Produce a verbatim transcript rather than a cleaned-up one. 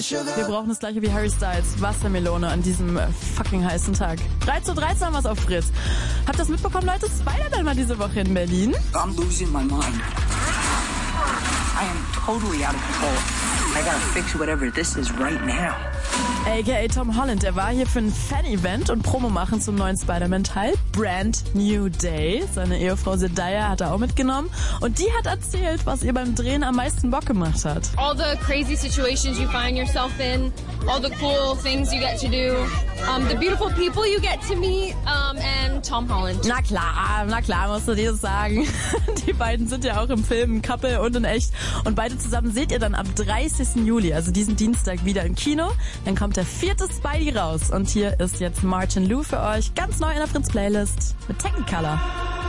Wir brauchen das gleiche wie Harry Styles. Wassermelone an diesem fucking heißen Tag. drei zu dreizehn haben wir es auf Fritz. Habt ihr das mitbekommen, Leute? Spider-Man war diese Woche in Berlin. I'm losing my mind. I am totally out of control. I gotta fix whatever this is right now. A K A Tom Holland, der war hier für ein Fan-Event und Promo machen zum neuen Spider-Man-Teil. Brand New Day. Seine Ehefrau Zendaya hat er auch mitgenommen. Und die hat erzählt, was ihr beim Drehen am meisten Bock gemacht hat. All the crazy situations you find yourself in, all the cool things you get to do, um, the beautiful people you get to meet, um, and Tom Holland. Na klar, na klar, musst du dir das sagen. Die beiden sind ja auch im Film ein Couple und in echt. Und beide zusammen seht ihr dann am dreißigsten Juli, also diesen Dienstag, wieder im Kino. Dann kommt der vierte Spidey raus. Und hier ist jetzt Martin Lou für euch, ganz neu in der Prinz-Playlist mit Technicolor.